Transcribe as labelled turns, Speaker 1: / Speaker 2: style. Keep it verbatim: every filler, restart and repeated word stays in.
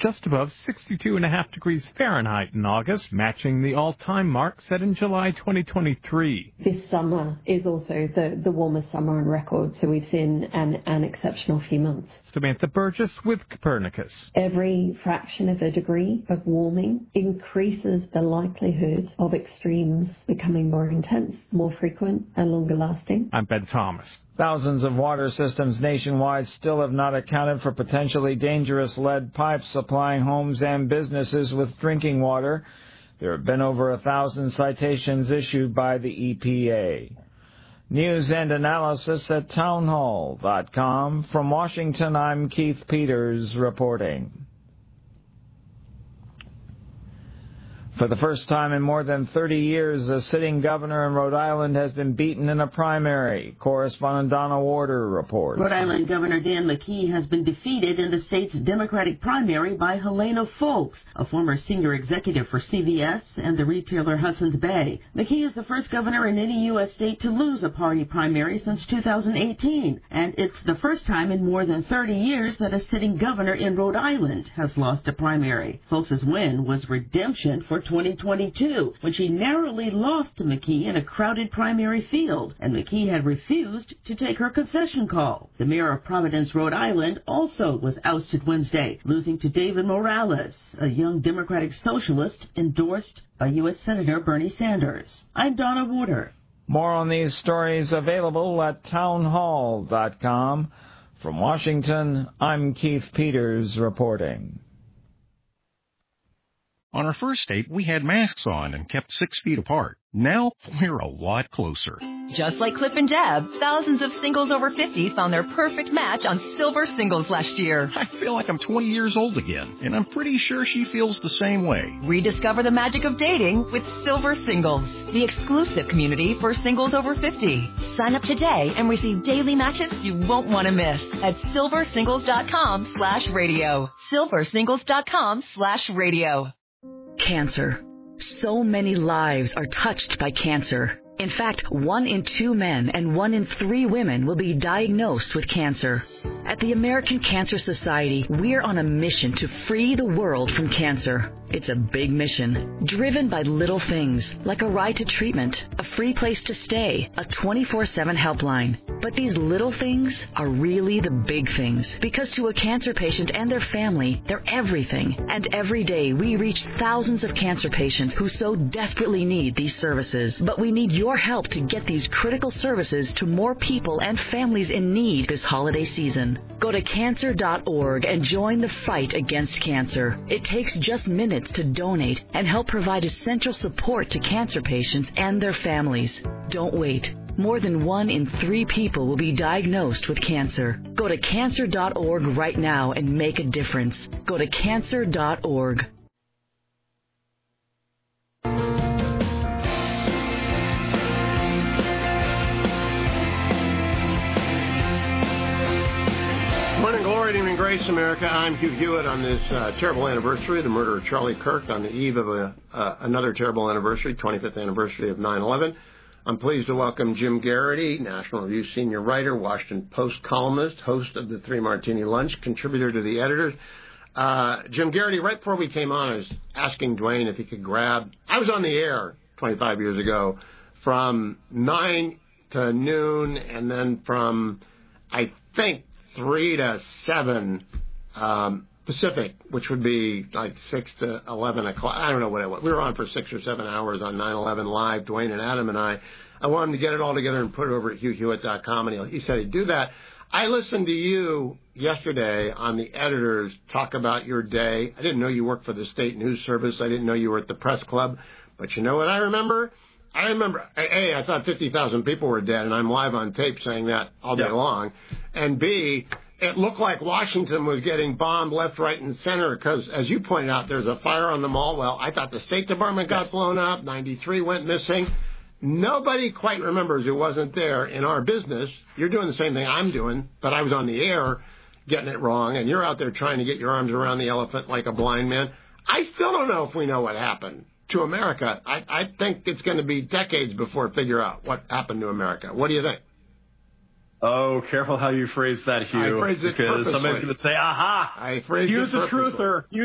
Speaker 1: just above sixty-two and a half degrees Fahrenheit in August, matching the all-time mark set in July twenty twenty-three.
Speaker 2: This summer is also the, the warmest summer on record, so we've seen an, an exceptional few months.
Speaker 1: Samantha Burgess with Copernicus.
Speaker 2: Every fraction of a degree of warming increases the likelihood of extremes becoming more intense, more frequent, and longer lasting.
Speaker 1: I'm Ben Thomas.
Speaker 3: Thousands of water systems nationwide still have not accounted for potentially dangerous lead pipes supplying homes and businesses with drinking water. There have been over a thousand citations issued by the E P A. News and analysis at townhall dot com. From Washington, I'm Keith Peters reporting. For the first time in more than thirty years, a sitting governor in Rhode Island has been beaten in a primary. Correspondent Donna Warder reports.
Speaker 4: Rhode Island Governor Dan McKee has been defeated in the state's Democratic primary by Helena Foulkes, a former senior executive for C V S and the retailer Hudson's Bay. McKee is the first governor in any U S state to lose a party primary since two thousand eighteen, and it's the first time in more than thirty years that a sitting governor in Rhode Island has lost a primary. Foulkes' win was redemption for twenty twenty-two, when she narrowly lost to McKee in a crowded primary field, and McKee had refused to take her concession call. The mayor of Providence, Rhode Island, also was ousted Wednesday, losing to David Morales, a young Democratic socialist endorsed by U S Senator Bernie Sanders. I'm Donna Warder.
Speaker 3: More on these stories available at townhall dot com. From Washington, I'm Keith Peters reporting.
Speaker 5: On our first date, we had masks on and kept six feet apart. Now, we're a lot closer.
Speaker 6: Just like Clip and Deb, thousands of singles over fifty found their perfect match on Silver Singles last year.
Speaker 5: I feel like I'm twenty years old again, and I'm pretty sure she feels the same way.
Speaker 6: Rediscover the magic of dating with Silver Singles, the exclusive community for singles over fifty. Sign up today and receive daily matches you won't want to miss at silver singles dot com slash radio. silver singles dot com slash radio.
Speaker 7: Cancer. So many lives are touched by cancer. In fact, one in two men and one in three women will be diagnosed with cancer. At the American Cancer Society, we're on a mission to free the world from cancer. It's a big mission, driven by little things, like a ride to treatment, a free place to stay, a twenty-four seven helpline. But these little things are really the big things, because to a cancer patient and their family, they're everything. And every day, we reach thousands of cancer patients who so desperately need these services. But we need your help to get these critical services to more people and families in need this holiday season. Go to cancer dot org and join the fight against cancer. It takes just minutes to donate and help provide essential support to cancer patients and their families. Don't wait. More than one in three people will be diagnosed with cancer. Go to cancer dot org right now and make a difference. Go to cancer dot org.
Speaker 8: Morning glory, evening grace, America. I'm Hugh Hewitt on this uh, terrible anniversary of the murder of Charlie Kirk, on the eve of a, uh, another terrible anniversary, twenty-fifth anniversary of nine eleven. I'm pleased to welcome Jim Garrity, National Review senior writer, Washington Post columnist, host of the Three Martini Lunch, contributor to the editors. Uh, Jim Garrity, right before we came on, I was asking Dwayne if he could grab, I was on the air twenty-five years ago from nine to noon, and then from, I think, three to seven um, Pacific, which would be like six to eleven o'clock. I don't know what it was. We were on for six or seven hours on nine eleven Live, Dwayne and Adam and I. I wanted him to get it all together and put it over at hugh hewitt dot com, and he said he'd do that. I listened to you yesterday on the editors talk about your day. I didn't know you worked for the State News Service. I didn't know you were at the press club. But you know what I remember? I remember, A, I thought fifty thousand people were dead, and I'm live on tape saying that all day yeah. long. And B, it looked like Washington was getting bombed left, right, and center because, as you pointed out, there's a fire on the mall. Well, I thought the State Department got yes. blown up. ninety-three went missing. Nobody quite remembers who wasn't there in our business. You're doing the same thing I'm doing, but I was on the air getting it wrong, and you're out there trying to get your arms around the elephant like a blind man. I still don't know if we know what happened to America. I, I think it's going to be decades before we figure out what happened to America. What do you think?
Speaker 9: Oh, careful how you phrase that, Hugh.
Speaker 8: I phrase it
Speaker 9: because
Speaker 8: purposely.
Speaker 9: Somebody's going to say, aha,
Speaker 8: I phrased
Speaker 9: Hugh's
Speaker 8: it
Speaker 9: a truther.